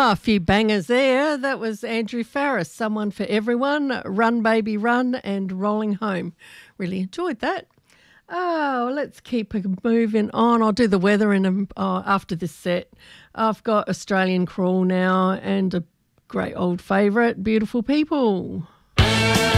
A few bangers there. That was Andrew Farris, Someone for Everyone, Run Baby Run, and Rolling Home. Really enjoyed that. Oh, let's keep moving on. I'll do the weather after this set. I've got Australian Crawl now and a great old favourite, Beautiful People.